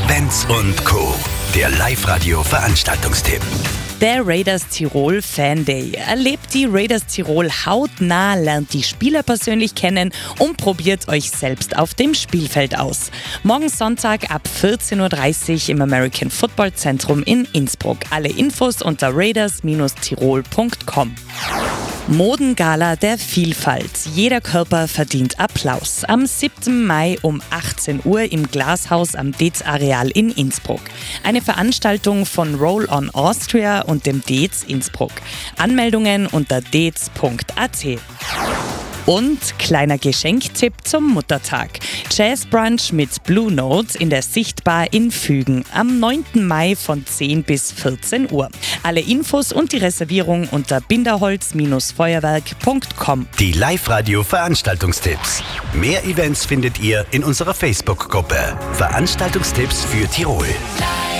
Benz und Co. Der Live-Radio-Veranstaltungstipp. Der Raiders Tirol Fan Day. Erlebt die Raiders Tirol hautnah, lernt die Spieler persönlich kennen und probiert euch selbst auf dem Spielfeld aus. Morgen Sonntag ab 14.30 Uhr im American Football Zentrum in Innsbruck. Alle Infos unter raiders-tirol.com. Modengala der Vielfalt. Jeder Körper verdient Applaus. Am 7. Mai um 18 Uhr im Glashaus am Deetz-Areal in Innsbruck. Eine Veranstaltung von Roll on Austria und dem Deetz Innsbruck. Anmeldungen unter deetz.at. Und kleiner Geschenktipp zum Muttertag. Jazzbrunch mit Blue Note in der Sichtbar in Fügen am 9. Mai von 10 bis 14 Uhr. Alle Infos und die Reservierung unter binderholz-feuerwerk.com. Die Live-Radio-Veranstaltungstipps. Mehr Events findet ihr in unserer Facebook-Gruppe. Veranstaltungstipps für Tirol.